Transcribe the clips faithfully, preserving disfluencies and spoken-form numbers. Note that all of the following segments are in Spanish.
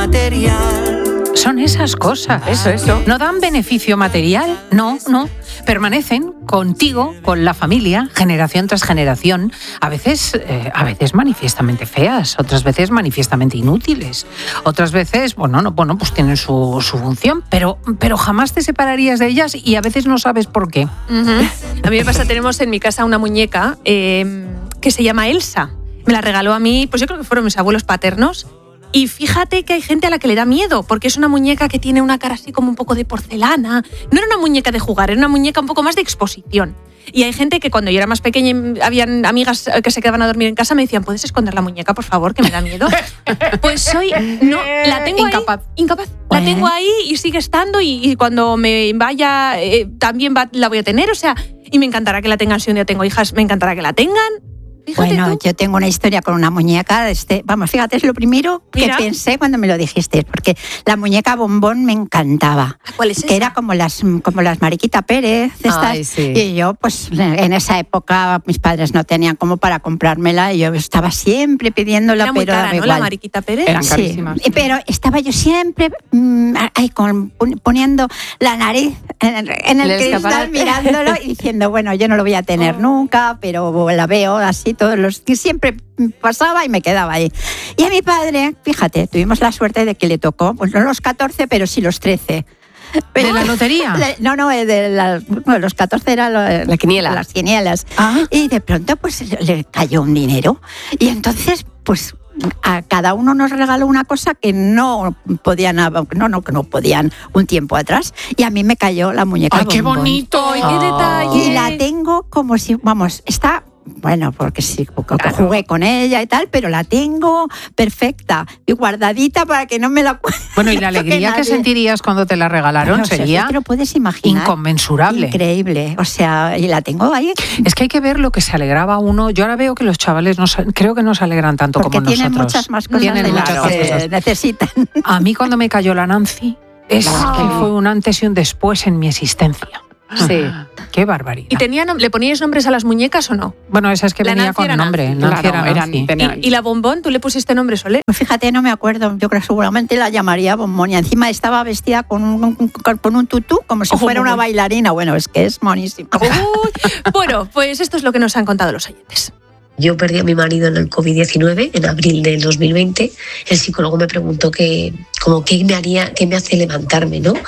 material. Son esas cosas. Eso, eso. ¿No dan beneficio material? No, no. Permanecen contigo, con la familia, generación tras generación. A veces, eh, a veces manifiestamente feas, otras veces manifiestamente inútiles. Otras veces, bueno, no, bueno pues tienen su, su función, pero, pero jamás te separarías de ellas y a veces no sabes por qué. Uh-huh. A mí me pasa, tenemos en mi casa una muñeca eh, que se llama Elsa. Me la regaló a mí, pues yo creo que fueron mis abuelos paternos. Y fíjate que hay gente a la que le da miedo, porque es una muñeca que tiene una cara así como un poco de porcelana. No era una muñeca de jugar, era una muñeca un poco más de exposición. Y hay gente que cuando yo era más pequeña y habían amigas que se quedaban a dormir en casa me decían, ¿puedes esconder la muñeca, por favor, que me da miedo? Pues soy... No, la tengo incapaz. ahí. Incapaz. La tengo ahí y sigue estando y, y cuando me vaya eh, también va, la voy a tener, o sea, y me encantará que la tengan. Si un día tengo hijas, me encantará que la tengan. Fíjate bueno, tú. Yo tengo una historia con una muñeca. Este, vamos, fíjate, es lo primero Mira. que pensé cuando me lo dijiste, porque la muñeca Bombón me encantaba. ¿Cuál es que esa? era como las, como las Mariquita Pérez, estas. Ay, sí. Y yo, pues, en esa época mis padres no tenían como para comprármela y yo estaba siempre pidiéndola, Era muy pero cara, daba ¿no? igual. La Mariquita Pérez. Eran Sí, carísimas. pero estaba yo siempre mmm, ahí con, poniendo la nariz en el, en el El cristal, escaparate. mirándolo y diciendo, bueno, yo no lo voy a tener Oh. nunca, pero la veo así todos los... que siempre pasaba y me quedaba ahí. Y a mi padre, fíjate, tuvimos la suerte de que le tocó, pues no los catorce, pero sí los trece. Pero, ¿De la lotería? Le- no, no, eh, de la, bueno, los catorce eran lo- La quiniela. las quinielas. Ah. Y de pronto pues le, le cayó un dinero. Y entonces pues a cada uno nos regaló una cosa que no podían, no, no, que no podían un tiempo atrás. Y a mí me cayó la muñeca ¡Ay, qué Bombón. bonito! ¡Ay, qué detalle! Y la tengo como si, vamos, está... Bueno, porque sí, porque Claro. jugué con ella y tal, pero la tengo perfecta y guardadita para que no me la... Bueno, y la toque alegría que nadie. sentirías cuando te la regalaron No sé, sería no te lo puedes imaginar. inconmensurable. Increíble. O sea, y la tengo ahí Es que hay que ver lo que se alegraba uno. Yo ahora veo que los chavales no se- creo que no se alegran tanto porque como tienen nosotros. muchas más cosas Tienen de las muchas más que cosas. necesitan. A mí cuando me cayó la Nancy, es Ah. que fue un antes y un después en mi existencia. Sí. Qué barbaridad. ¿Y tenía, nom- le poníais nombres a las muñecas o no? Bueno, esa es que La venía Nancy con era nombre. Nancy. Nancy Claro, era eran- Nancy. tenía- ¿Y, y la Bombón, tú le pusiste nombre, Solé? Pues fíjate, no me acuerdo. Yo creo que seguramente la llamaría Bombón. Y encima estaba vestida con un, con, con un tutú, como si Ojo, fuera una Bombón. bailarina. Bueno, es que es monísimo. Uy. Bueno, pues esto es lo que nos han contado los oyentes. Yo perdí a mi marido en el covid diecinueve, en abril del dos mil veinte. El psicólogo me preguntó que, como, qué me haría, qué me hace levantarme, ¿no?,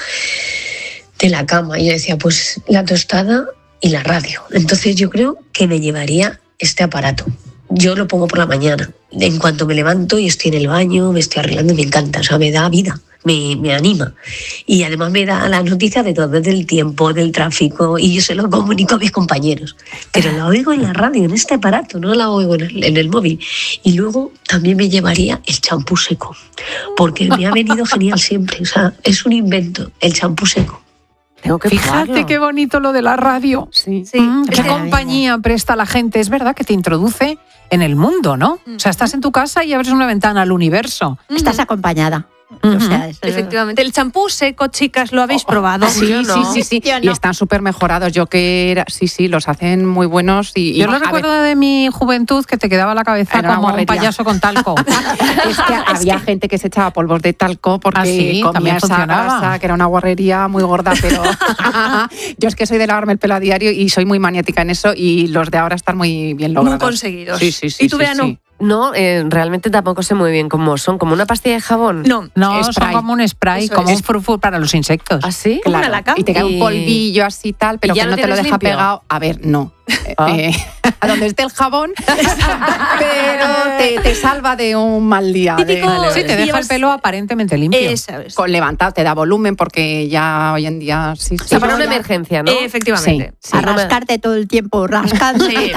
de la cama. Y yo decía, pues la tostada y la radio. Entonces yo creo que me llevaría este aparato. Yo lo pongo por la mañana. En cuanto me levanto y estoy en el baño, me estoy arreglando y me encanta. O sea, me da vida, me, me anima. Y además me da la noticia de todo, del tiempo, del tráfico. Y yo se lo comunico a mis compañeros. Pero la oigo en la radio, en este aparato, no la oigo en el, en el móvil. Y luego también me llevaría el champú seco. Porque me ha venido genial siempre. O sea, es un invento, el champú seco. Tengo que Fíjate probarlo. qué bonito lo de la radio. Sí. Sí. Mm, qué ¿Qué maravilla. compañía presta la gente? Es verdad que te introduce en el mundo, ¿no? O sea, estás en tu casa y abres una ventana al universo. Estás acompañada. Ujú. O sea, es- Efectivamente. El champú seco, chicas, ¿lo habéis probado? Sí, ¿Sí o sí, no? sí, sí. Yo Y no. están súper mejorados. Yo que era, sí, sí, los hacen muy buenos. Y, y Yo lo a ver, recuerdo de mi juventud que te quedaba la cabeza Era una como un guarrería. payaso con talco. es que había gente que se echaba polvos de talco porque Ah, sí, comía también esa funcionaba. grasa, que era una guarrería muy gorda, pero yo es que soy de lavarme el pelo a diario y soy muy maniática en eso y los de ahora están muy bien logrados. Muy conseguidos. Sí, sí, sí. ¿Y tú, sí, Beanu? sí. No, eh, realmente tampoco sé muy bien cómo son. ¿Como una pastilla de jabón? No. No, Spray. son como un spray, Eso como es. un frufur para los insectos. ¿Ah, sí? Como una laca. Y te cae Y- un polvillo así tal, pero ¿Y ya que lo no te lo tienes deja limpio? pegado. A ver, no. Ah. Eh, a donde esté el jabón, pero te, te salva de un mal día. de- Típico- Vale, Sí, vale. te deja el pelo aparentemente limpio. Esa es. Con levantado, te da volumen porque ya hoy en día sí. O sea, para una ya- emergencia, ¿no? Eh, Efectivamente. Sí, Sí, a no me- rascarte todo el tiempo, rascando. Sí,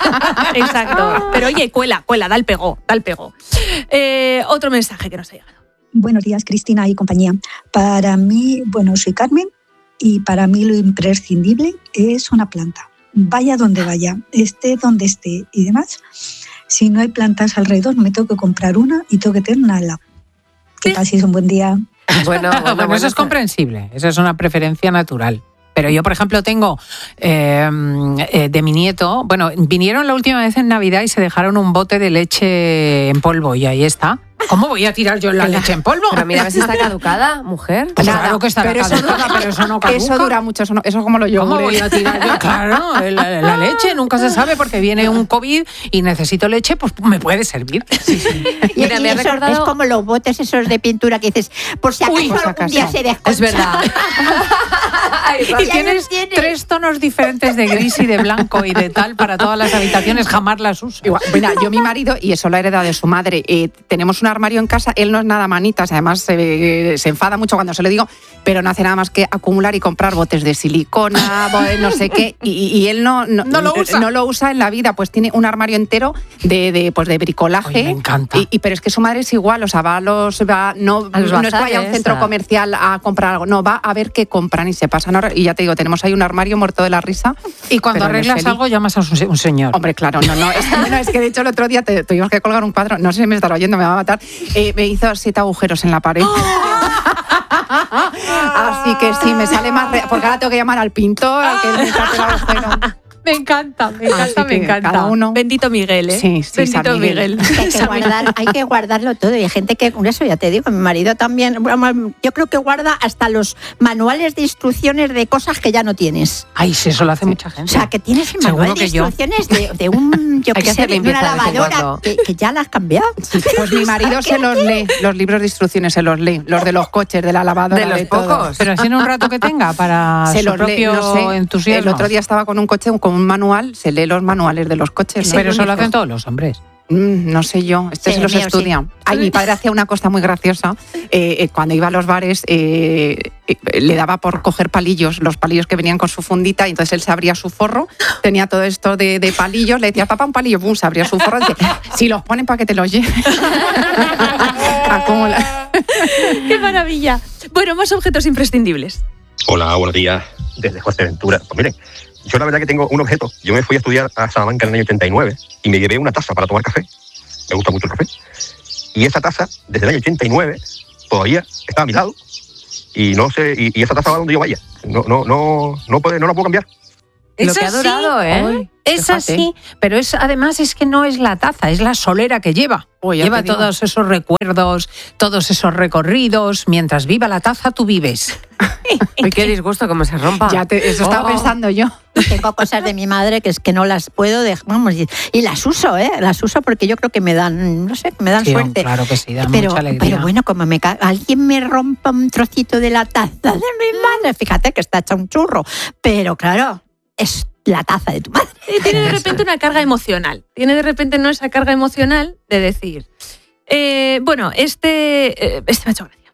exacto. Pero oye, cuela, cuela, da el pego, da el pego. Eh, otro mensaje que nos ha llegado. Buenos días, Cristina y compañía. Para mí, bueno, soy Carmen y para mí lo imprescindible es una planta. Vaya donde vaya, esté donde esté y demás. Si no hay plantas alrededor, me tengo que comprar una y tengo que tener una al lado. Que paséis un buen día. Bueno, bueno, Bueno, bueno, eso es comprensible, eso es una preferencia natural. Pero yo, por ejemplo, tengo eh, eh, de mi nieto, bueno, vinieron la última vez en Navidad y se dejaron un bote de leche en polvo y ahí está. ¿Cómo voy a tirar yo la leche en polvo? Pero mira, a ver si está caducada, mujer. Claro que está pero eso, caducada, pero eso no caduca. Eso dura mucho, eso, no, eso como lo yo. ¿Cómo voy a tirar yo? Claro, la, la leche nunca se sabe porque viene un COVID y necesito leche, pues me puede servir. Sí, sí. Y, Mira, y me ha eso recordado- es como los botes esos de pintura que dices, por si acaso Uy, por si algún acaso. día se desconcha. Es verdad. Ay, Y ahí tienes los tienes. tres tonos diferentes de gris y de blanco y de tal para todas las habitaciones, jamás las uso. Igual, mira, yo mi marido, y eso lo ha heredado de su madre, eh, tenemos un armario en casa, él no es nada manitas, además se, se enfada mucho cuando se lo digo, pero no hace nada más que acumular y comprar botes de silicona, bo- no sé qué, y, y él no, no, No lo usa. no lo usa en la vida, pues tiene un armario entero de, de, pues de bricolaje. Ay, me encanta. Y, y- pero es que su madre es igual, o sea, va a los, va, no, A los no es que vaya a un bazares, centro a- comercial a comprar algo, no, va a ver qué compran y se pasan ahora, y ya te digo, tenemos ahí un armario muerto de la risa. Y cuando pero él es arreglas feliz. algo llamas a un, se- un señor. Hombre, claro, no, no. Es, bueno, es que de hecho el otro día te- tuvimos que colgar un cuadro, no sé si me estará oyendo, me va a matar. Eh, me hizo siete agujeros en la pared. Así que sí, me sale más. re- Porque ahora tengo que llamar al pintor, al que me tape el agujero. Me encanta, me Así que cada uno. Bendito Miguel, ¿eh? Sí, sí, Bendito San Miguel. Miguel. Hay que, guardar, hay que guardarlo todo. Y hay gente que, eso ya te digo, mi marido también, bueno, yo creo que guarda hasta los manuales de instrucciones de cosas que ya no tienes. Ay, sí, eso lo hace mucha O gente. sea, que tienes el Seguro manual de que yo. instrucciones de, de un, yo Hay qué que sé, hacer de una limpieza de vez en lavadora cuando. que, que ya la has cambiado. Pues mi marido se los lee, los libros de instrucciones se los lee, los de los coches, de la lavadora. De los todo. pocos. Pero así en un rato que tenga para Se su los lee, propio no sé. entusiasmo. El otro día estaba con un coche, con un manual, se lee los manuales de los coches. ¿no? Pero eso lo único. hacen todos los hombres. Mm, no sé yo, este Sí, se los el mío estudia. sí. Ay, mi padre hacía una cosa muy graciosa. eh, eh, cuando iba a los bares, eh, eh, le daba por coger palillos, los palillos que venían con su fundita, y entonces él se abría su forro, tenía todo esto de, de palillos, le decía, papá, un palillo, pum, se abría su forro, y dice, si los ponen para que te los lleves. Acumula. ¡Qué maravilla! Bueno, más objetos imprescindibles. Hola, buenos días. Desde José Ventura. Pues miren, yo la verdad que tengo un objeto. Yo me fui a estudiar a Salamanca en el año ochenta y nueve y me llevé una taza para tomar café. Me gusta mucho el café. Y esa taza, desde el año ochenta y nueve, todavía está a mi lado. Y no sé, y, y esa taza va donde yo vaya. No, no, no, no, puede, no la puedo cambiar. Lo Es que ha así, durado, ¿eh? Es Fíjate. así, pero es además es que no es la taza, es la solera que lleva. Uy, ya lleva te digo. todos esos recuerdos, todos esos recorridos. Mientras viva la taza, tú vives. Uy, qué disgusto como se rompa. Ya te, eso estaba Oh. pensando yo. Tengo cosas de mi madre que es que no las puedo dejar, vamos, y, y las uso, ¿eh? Las uso porque yo creo que me dan, no sé, me dan Sí, suerte. claro que sí, da pero, mucha alegría. pero bueno, como me ca- alguien me rompa un trocito de la taza de mi madre, fíjate que está hecha un churro, pero claro, es la taza de tu madre. Y tiene de repente una carga emocional. Tiene de repente no esa carga emocional de decir, eh, bueno, este, eh, este me ha hecho gracia.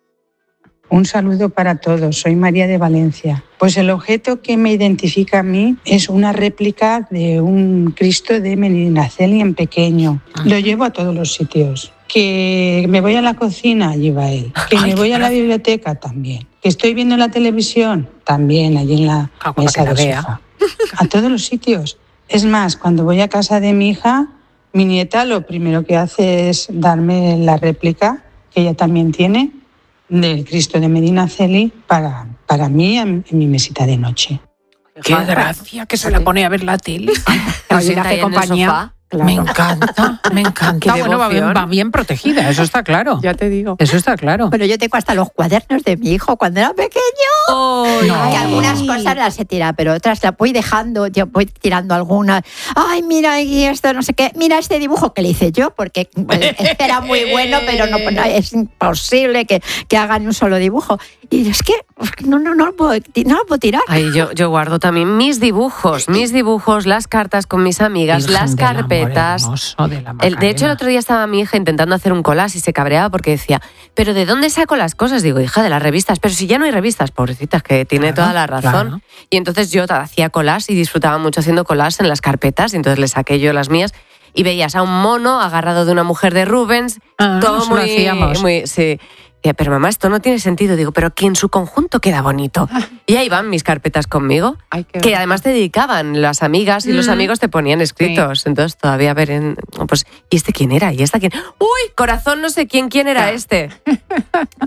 Un saludo para todos, soy María de Valencia. Pues el objeto que me identifica a mí es una réplica de un Cristo de Medinaceli en pequeño. Lo llevo a todos los sitios. Que me voy a la cocina, allí va él. Que me voy a la biblioteca, también. Que estoy viendo la televisión, también, allí en la Ah, para mesa que la del vea. sofá. A todos los sitios. Es más, cuando voy a casa de mi hija, mi nieta lo primero que hace es darme la réplica, que ella también tiene, del Cristo de Medinaceli para, para mí en, en mi mesita de noche. Qué gracia que se la pone a ver la tele. Pero Oye, sienta qué ahí en el compañía. sofá. Me encanta, me encanta. Qué Bueno, va bien, devoción. va bien protegida, eso está claro. Ya te digo. Eso está claro. Pero yo tengo hasta los cuadernos de mi hijo cuando era pequeño. No. Que algunas cosas las he tirado, pero otras las voy dejando, yo voy tirando algunas. Ay, mira, y esto, no sé qué. Mira este dibujo que le hice yo, porque eh, este era muy bueno, pero no, no, es imposible que, que hagan un solo dibujo. Y es que no, no, no, lo puedo, no lo puedo tirar. Ay, yo, yo guardo también mis dibujos, mis dibujos, las cartas con mis amigas, Virgen las del amor carpetas. hermoso de la El- de hecho, el Macarena. otro día estaba mi hija intentando hacer un collage y se cabreaba porque decía, ¿pero de dónde saco las cosas? Digo, hija, de las revistas. Pero si ya no hay revistas, pobrecitas, que tiene Claro, toda la razón. claro. Y entonces yo hacía collage y disfrutaba mucho haciendo collage en las carpetas. Y entonces le saqué yo las mías y veías a un mono agarrado de una mujer de Rubens, Ah, todo eso lo muy, hacíamos. muy, sí. Decía, pero mamá, esto no tiene sentido. Digo, pero que en su conjunto queda bonito. Y ahí van mis carpetas conmigo, Ay, qué que bonito. además te dedicaban las amigas y los Mm. amigos te ponían escritos. Entonces todavía ver en, pues, ¿y este quién era? ¿Y esta quién? Uy, corazón, no sé quién, quién era este.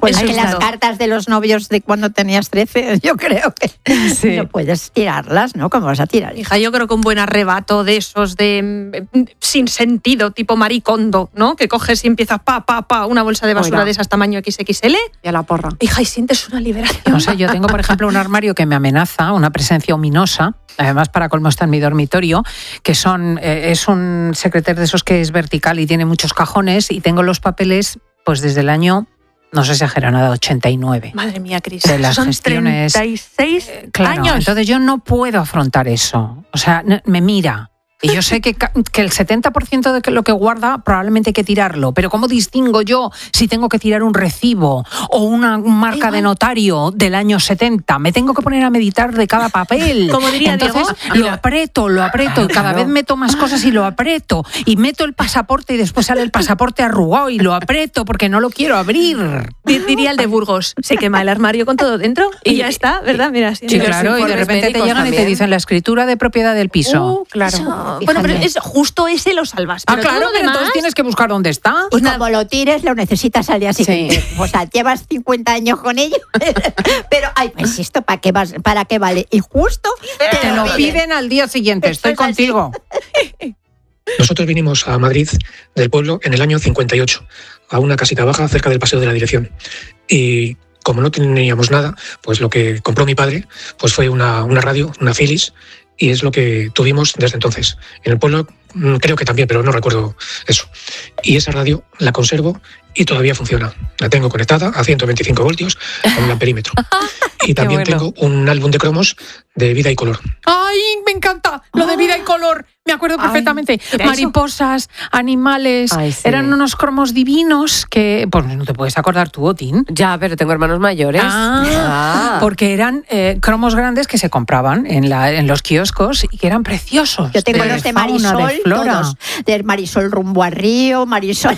Pues Eso que es las todo. cartas de los novios de cuando tenías trece, yo creo que Sí. no puedes tirarlas, ¿no? ¿Cómo vas a tirar? Hija, yo creo que un buen arrebato de esos de mm, sin sentido, tipo maricondo, ¿no? Que coges y empiezas pa, pa, pa, una bolsa de basura Oiga. de esas tamaño equis equis ele. Y a la porra. Hija, y sientes una liberación. No sé, yo tengo, por ejemplo, un armario que me amenaza, una presencia ominosa, además para colmo está en mi dormitorio, que son eh, es un secreter de esos que es vertical y tiene muchos cajones, y tengo los papeles pues desde el año, no sé si exagero nada, ochenta y nueve. Madre mía, Cris. De las Son gestiones- treinta y seis Claro, años. entonces yo no puedo afrontar eso. O sea, n- me mira. Y yo sé que, ca- que el setenta por ciento de que lo que guarda probablemente hay que tirarlo, pero ¿cómo distingo yo si tengo que tirar un recibo o una marca de notario del año setenta? Me tengo que poner a meditar de cada papel. Como diría Entonces Diego, lo aprieto, lo aprieto y cada vez meto más cosas y lo aprieto. Y meto el pasaporte y después sale el pasaporte arrugado y lo aprieto porque no lo quiero abrir. Di- diría el de Burgos, se quema el armario con todo dentro y ya está, ¿verdad? Mira, así. Sí, los claro, y de informes repente te médicos llegan y te también. dicen la escritura de propiedad del piso. Uh, claro. Eso, Bueno, pero fíjate. es justo ese lo salvas. Ah, Pero claro, todo lo pero demás, entonces tienes que buscar dónde está. Y como lo tires, lo necesitas al día siguiente. O sea, llevas cincuenta años con ello. Pero, ay, pues esto, ¿para qué, vas, ¿para qué vale? Y justo Te lo piden al día siguiente, Esto estoy es así. contigo. Nosotros vinimos a Madrid del pueblo en el año cincuenta y ocho, a una casita baja cerca del Paseo de la Dirección. Y como no teníamos nada, pues lo que compró mi padre pues fue una, una radio, una Philips, y es lo que tuvimos desde entonces. En el pueblo mm, creo que también, pero no recuerdo eso. Y esa radio la conservo y todavía funciona. La tengo conectada a ciento veinticinco voltios con un amperímetro. Y también bueno. tengo un álbum de cromos de vida y color. ¡Ay, me encanta! Lo de vida y color. Me acuerdo Ay, perfectamente. ¿era eso? Mariposas, animales. Ay, sí. Eran unos cromos divinos que, pues no te puedes acordar tú, Otín. Ya, pero tengo hermanos mayores. Ah, Ah. porque eran eh, cromos grandes que se compraban en, la, en los kioscos y que eran preciosos. Yo tengo los de fauna, Marisol, de flora. todos. De Marisol rumbo a Río, Marisol.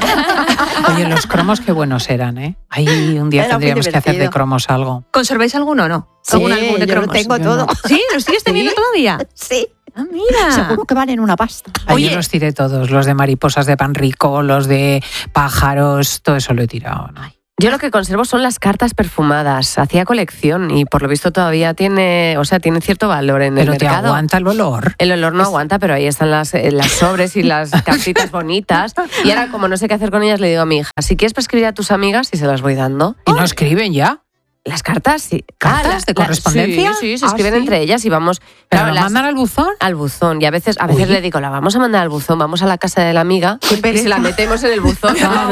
Oye, los cromos qué buenos eran, ¿eh? Ahí un día Era muy tendríamos que hacer de divertido. cromos algo. ¿conserváis alguno o no? Sí, ¿Algún álbum de yo lo cromos? tengo Yo todo. no. ¿Sí? ¿Lo sigues teniendo Sí. todavía? Sí, Ah, mira. seguro que valen una pasta. Ay, Oye. yo los tiré todos, los de mariposas de pan rico, los de pájaros, todo eso lo he tirado. ¿no? Yo lo que conservo son las cartas perfumadas. Hacía colección y por lo visto todavía tiene, o sea, tiene cierto valor en Pero el te mercado. aguanta el olor. El olor no aguanta, pero ahí están las, eh, las sobres y las cartitas bonitas. Y ahora, como no sé qué hacer con ellas, le digo a mi hija, si quieres para escribir a tus amigas y se las voy dando. ¿Y no escriben ya? Las cartas, sí. ¿Cartas las- de las- correspondencia? Sí, sí, se Ah, escriben ¿sí? entre ellas y vamos... ¿Pero claro, lo las- mandan al buzón? al buzón. Y a veces, a veces Uy. le digo, la vamos a mandar al buzón, vamos a la casa de la amiga y se la metemos en el buzón.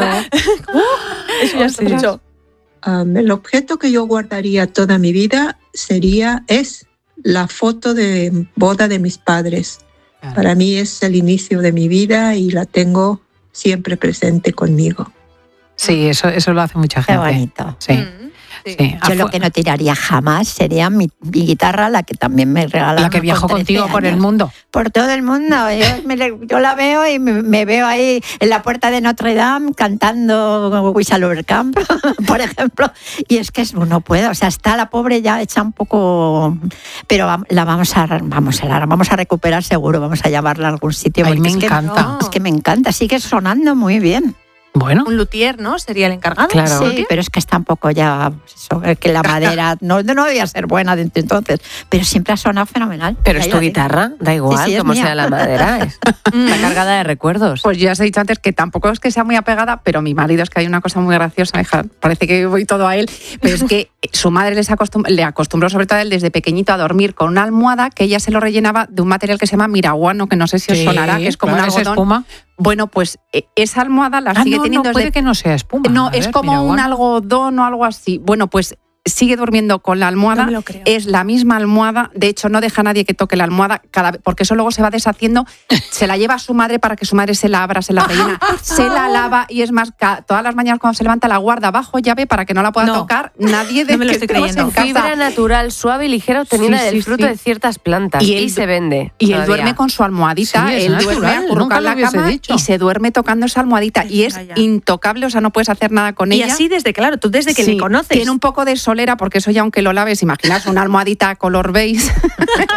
Eso ya está mucho. Um, el objeto que yo guardaría toda mi vida sería, es la foto de boda de mis padres. Claro. Para mí es el inicio de mi vida y la tengo siempre presente conmigo. Sí, eso, eso lo hace mucha Qué gente. bonito. Sí, Mm, sí. sí. Yo lo Afu- que no tiraría jamás sería mi, mi guitarra, la que también me regalaron. La que viajó con trece contigo por el años. mundo. Por todo el mundo. Yo, me le- yo la veo y me, me veo ahí en la puerta de Notre Dame cantando We Shall Overcome, por ejemplo. Y es que es- no puedo. O sea, está la pobre ya hecha un poco. Pero va- la vamos a, vamos a, la vamos a recuperar seguro. Vamos a llevarla a algún sitio. Ay, porque me es que- encanta. es que me encanta. Sigue sonando muy bien. Bueno, Un luthier, ¿no? Sería el encargado. Claro. Sí, pero es que está un poco ya. pues eso, es que la madera no, no debía ser buena desde entonces. Pero siempre ha sonado fenomenal. Pero Ahí es tu la tengo. guitarra, da igual, Sí, sí, es como mía. sea la madera. es- Está cargada de recuerdos. Pues ya os he dicho antes que tampoco es que sea muy apegada, pero mi marido es que hay una cosa muy graciosa, hija, parece que voy todo a él, pero es que su madre les acostum- le acostumbró sobre todo a él desde pequeñito a dormir con una almohada que ella se lo rellenaba de un material que se llama miraguano, que no sé si os sí, sonará, que es como claro, un ¿es algodón. espuma? Bueno, pues eh, esa almohada la Ah, sigue no, teniendo no, puede desde- que no sea espuma. No, A es ver, como mira, un bueno. algodón o algo así. Bueno, pues sigue durmiendo con la almohada. No me lo creo. Es la misma almohada. De hecho, no deja a nadie que toque la almohada, cada vez- porque eso luego se va deshaciendo. Se la lleva a su madre para que su madre se la abra, se la rellena, se la lava y es más, ca- todas las mañanas cuando se levanta la guarda bajo llave para que no la pueda No. tocar nadie de No me lo que estoy estemos creyendo. en casa. Fibra natural, suave y ligera, obtenida Sí, sí, del fruto sí. de ciertas plantas. Y Y, él- se vende. Y él todavía. duerme con su almohadita, Sí, es él duerme natural, acurrucado nunca en lo la hubiese cama dicho. y se duerme tocando esa almohadita. Y es Ya, ya. intocable, o sea, no puedes hacer nada con Y ella. así desde, claro, tú desde que Sí, le conoces. Tiene un poco de solera, porque eso ya aunque lo laves, imaginas una almohadita color beige.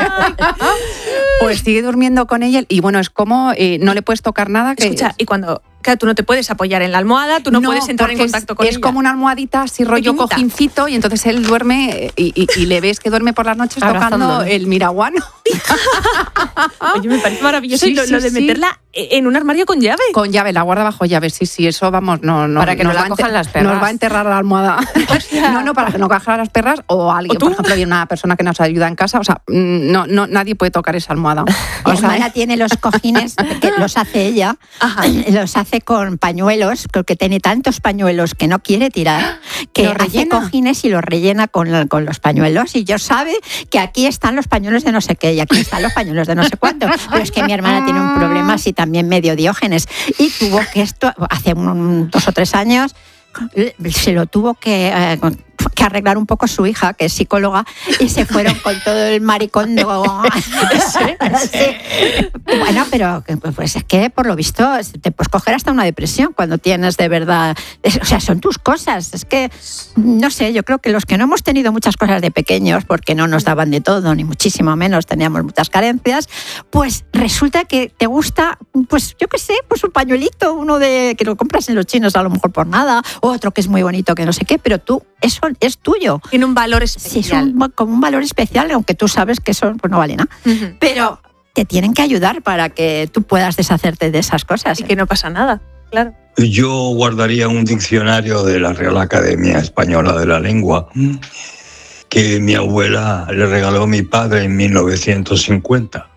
Pues sigue durmiendo con ella y bueno, es como eh, no le puedes tocar nada. Que Escucha, y cuando Claro, tú no te puedes apoyar en la almohada, tú no, No, puedes entrar en porque es- contacto con es ella. como una almohadita así rollo Pequeñita. cojincito y entonces él duerme y, y- y le ves que duerme por las noches tocando Abrazándolo. el miraguano. Oye, me parece maravilloso Sí, y lo, sí, lo de sí. meterla en un armario con llave. Con llave, la guarda bajo llave, sí, sí, eso vamos, no, no. Para que no nos la va a cojan enter- las perras. Nos va a enterrar la almohada. no, no, para que no cojan las perras o alguien, ¿O tú? por ejemplo, hay una persona que nos ayuda en casa, o sea, mm, no, no, nadie puede tocar esa almohada. Mi O sea, hermana tiene los cojines, que los hace ella, Ajá. los hace con pañuelos, porque tiene tantos pañuelos que no quiere tirar, que ¿Los hace rellena? cojines y los rellena con, la- con los pañuelos. Y yo sabe que aquí están los pañuelos de no sé qué y aquí están los pañuelos de no sé cuánto. Pero es que mi hermana tiene un problema así también medio diógenes y tuvo que esto, hace un- dos o tres años, se lo tuvo que, eh, que arreglar un poco su hija, que es psicóloga, y se fueron con todo el maricondo. Sí. Bueno, pero pues es que por lo visto te puedes coger hasta una depresión cuando tienes de verdad, es- o sea, son tus cosas. Es que, no sé, yo creo que los que no hemos tenido muchas cosas de pequeños, porque no nos daban de todo, ni muchísimo menos, teníamos muchas carencias, pues resulta que te gusta, pues yo qué sé, pues un pañuelito, uno de que lo compras en los chinos a lo mejor por nada, otro que es muy bonito, que no sé qué, pero tú, eso es tuyo. Tiene un valor Sí, es especial. un, como un valor especial, aunque tú sabes que eso pues, no vale nada. Ujú. Pero te tienen que ayudar para que tú puedas deshacerte de esas cosas. Y que no pasa nada, claro. Yo guardaría un diccionario de la Real Academia Española de la Lengua que mi abuela le regaló a mi padre en mil novecientos cincuenta.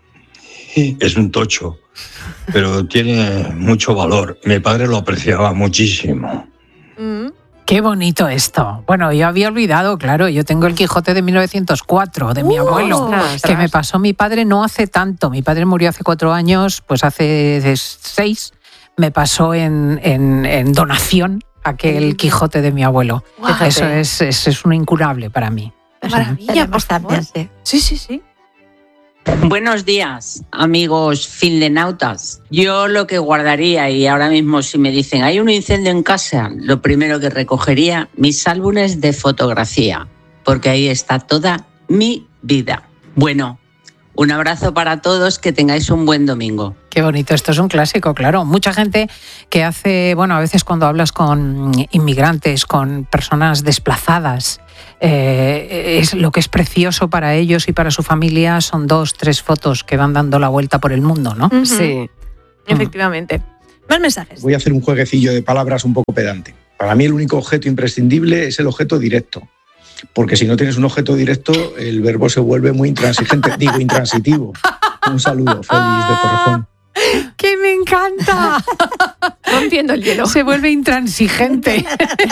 Es un tocho, pero tiene mucho valor. Mi padre lo apreciaba muchísimo. Mm. Qué bonito esto. Bueno, yo había olvidado, claro, yo tengo el Quijote de mil novecientos cuatro, de mi Uh, abuelo, ostras, que me ostras. pasó mi padre no hace tanto. Mi padre murió hace cuatro años, pues hace seis, me pasó en, en, en donación aquel Quijote de mi abuelo. Fíjate. Eso es, es, es un incurable para mí. Maravilla, Tenemos por favor. también, sí. Sí, sí, sí. Buenos días, amigos finlenautas. Yo lo que guardaría, y ahora mismo si me dicen hay un incendio en casa, lo primero que recogería, mis álbumes de fotografía, porque ahí está toda mi vida. Bueno, un abrazo para todos, que tengáis un buen domingo. Qué bonito, esto es un clásico, claro. Mucha gente que hace, bueno, a veces cuando hablas con inmigrantes, con personas desplazadas, eh, es lo que es precioso para ellos y para su familia son dos, tres fotos que van dando la vuelta por el mundo, ¿no? Ujú. Sí. Efectivamente. Más mensajes. Voy a hacer un jueguecillo de palabras un poco pedante. Para mí el único objeto imprescindible es el objeto directo. Porque si no tienes un objeto directo, el verbo se vuelve muy intransigente, digo intransitivo. Un saludo, Félix de Torrejón. ¡Que me encanta! Rompiendo el hielo. Se vuelve intransigente.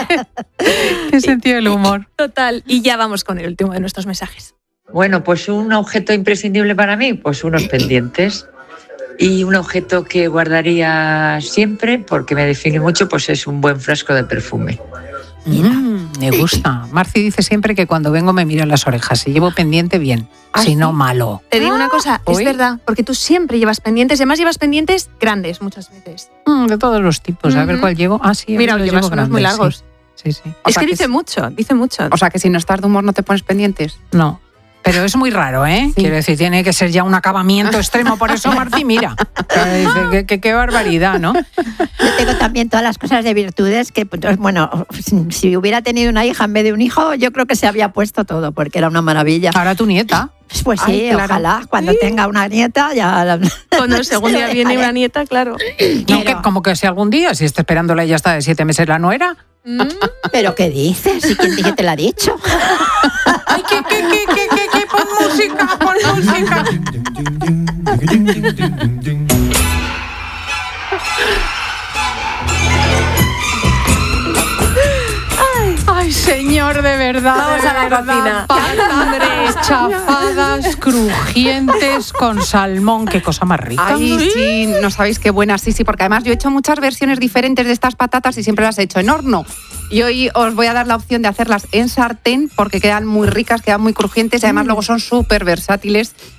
Qué sentido del humor. Total. Y ya vamos con el último de nuestros mensajes. Bueno, pues un objeto imprescindible para mí, pues unos pendientes. Y un objeto que guardaría siempre, porque me define mucho, pues es un buen frasco de perfume. Mm, me gusta. Marci dice siempre que cuando vengo me miro las orejas. Si llevo pendiente, bien. ¿Ah, Si sí? no, malo. Te digo una cosa, es ¿hoy? verdad, porque tú siempre llevas pendientes, y además llevas pendientes grandes muchas veces. Mm, de todos los tipos. A ver Ujú. cuál llevo. Ah, sí, Mira, los llevas llevo unos muy grandes, largos. Sí, sí. sí. O Es sea que que dice sí. mucho, dice mucho. O sea que si no estás de humor no te pones pendientes. No. Pero es muy raro, ¿eh? Sí. Quiero decir, tiene que ser ya un acabamiento extremo. Por eso, Marci, mira. Claro, dice, qué, qué- qué barbaridad, ¿no? Yo tengo también todas las cosas de virtudes que, pues, bueno, si, si hubiera tenido una hija en vez de un hijo, yo creo que se había puesto todo, porque era una maravilla. Ahora tu nieta. Pues sí, Ay, claro. ojalá, cuando tenga una nieta ya... la- Cuando el segundo se día lo viene dejaré. una nieta, claro. No, que, como que si algún día, si está esperándola y ya está de siete meses la nuera. Mm. ¿Pero qué dices? ¿Y quién dije te la ha dicho? ¡Ay, qué, qué, qué, qué, qué, qué! ¡Pon música, pon música! Ay, señor, de verdad. Vamos de a la verdad. cocina. Patatas chafadas, crujientes, con salmón. Qué cosa más rica. Ay, sí, no sabéis qué buenas, sí, sí, porque además yo he hecho muchas versiones diferentes de estas patatas y siempre las he hecho en horno. Y hoy os voy a dar la opción de hacerlas en sartén porque quedan muy ricas, quedan muy crujientes y además luego son súper versátiles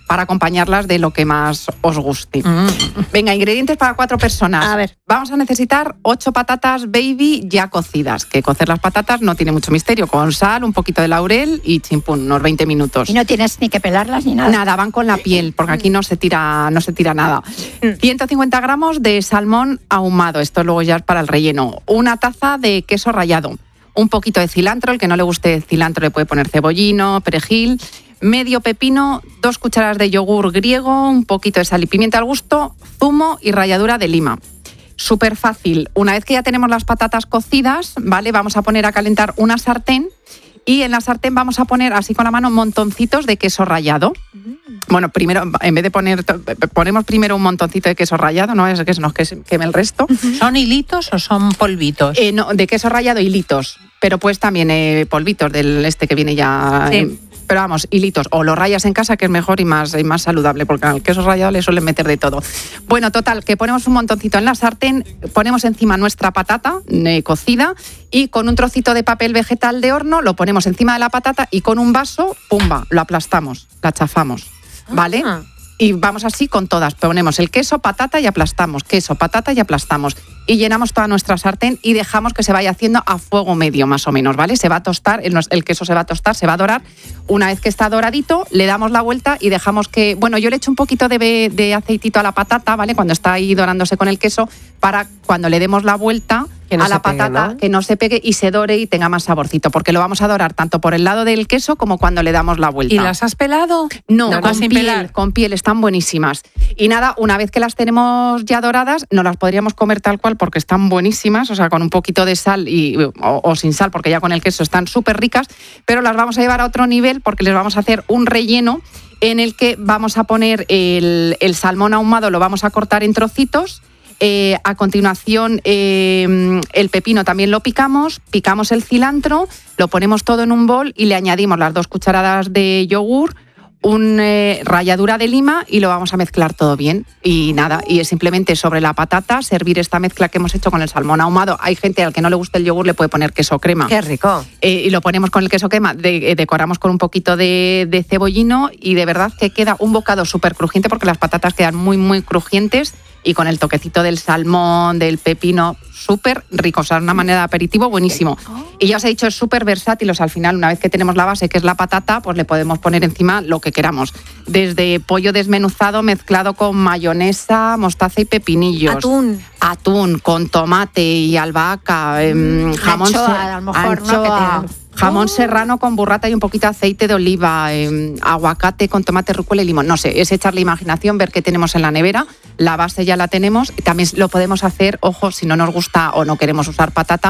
para acompañarlas de lo que más os guste. Mm. Venga, ingredientes para cuatro personas. A ver. Vamos a necesitar ocho patatas baby ya cocidas, que cocer las patatas no tiene mucho misterio, con sal, un poquito de laurel y chimpún, unos veinte minutos. Y no tienes ni que pelarlas ni nada. Nada, van con la piel, porque aquí no se tira, no se tira nada. ciento cincuenta gramos de salmón ahumado, esto luego ya es para el relleno. Una taza de queso rallado. Un poquito de cilantro, el que no le guste el cilantro le puede poner cebollino, perejil, medio pepino, dos cucharadas de yogur griego, un poquito de sal y pimienta al gusto, zumo y ralladura de lima. Súper fácil. Una vez que ya tenemos las patatas cocidas, ¿vale? Vamos a poner a calentar una sartén y en la sartén vamos a poner así con la mano montoncitos de queso rallado. Bueno, primero, en vez de poner, ponemos primero un montoncito de queso rallado, no es que se nos queme el resto. ¿Son hilitos o son polvitos? Eh, no, de queso rallado, hilitos. Pero pues también eh, polvitos del este que viene ya. Sí. Eh, pero vamos, hilitos. O lo rayas en casa, que es mejor y más, y más saludable, porque al queso rallado le suelen meter de todo. Bueno, total, que ponemos un montoncito en la sartén, ponemos encima nuestra patata eh, cocida y con un trocito de papel vegetal de horno lo ponemos encima de la patata y con un vaso, pumba, lo aplastamos, la chafamos. ¿Vale? Ah. Y vamos así con todas. Ponemos el queso, patata y aplastamos. Queso, patata y aplastamos. Y llenamos toda nuestra sartén y dejamos que se vaya haciendo a fuego medio, más o menos, ¿vale? Se va a tostar, el, el queso se va a tostar, se va a dorar. Una vez que está doradito, le damos la vuelta y dejamos que... Bueno, yo le echo un poquito de, de aceitito a la patata, ¿vale? Cuando está ahí dorándose con el queso, para cuando le demos la vuelta Que no a la se pegue, patata, ¿no? que no se pegue y se dore y tenga más saborcito, porque lo vamos a dorar tanto por el lado del queso como cuando le damos la vuelta. ¿Y las has pelado? No, No, con sin piel, pelar. con piel, están buenísimas. Y nada, una vez que las tenemos ya doradas, no las podríamos comer tal cual porque están buenísimas, o sea, con un poquito de sal y, o, o sin sal, porque ya con el queso están súper ricas, pero las vamos a llevar a otro nivel porque les vamos a hacer un relleno en el que vamos a poner el, el salmón ahumado, lo vamos a cortar en trocitos. Eh, a continuación, eh, el pepino también lo picamos, picamos el cilantro, lo ponemos todo en un bol y le añadimos las dos cucharadas de yogur, una eh, ralladura de lima y lo vamos a mezclar todo bien. Y nada, y es simplemente sobre la patata servir esta mezcla que hemos hecho con el salmón ahumado. Hay gente al que no le gusta el yogur, le puede poner queso crema. Qué rico. Eh, y lo ponemos con el queso crema, de, eh, decoramos con un poquito de, de cebollino y de verdad que queda un bocado súper crujiente porque las patatas quedan muy, muy crujientes y con el toquecito del salmón, del pepino, súper rico. O sea, una manera de aperitivo buenísimo. Y ya os he dicho, es súper versátil. O sea, al final, una vez que tenemos la base, que es la patata, pues le podemos poner encima lo que queramos. Desde pollo desmenuzado mezclado con mayonesa, mostaza y pepinillos. Atún. Atún con tomate y albahaca, eh, jamón, Anchoa, se- a lo mejor, ¿no? anchoa, Que te- jamón serrano con burrata y un poquito de aceite de oliva, eh, aguacate con tomate, rúcula y limón. No sé, es echarle imaginación, ver qué tenemos en la nevera. La base ya la tenemos. También lo podemos hacer, ojo, si no nos gusta o no queremos usar patata,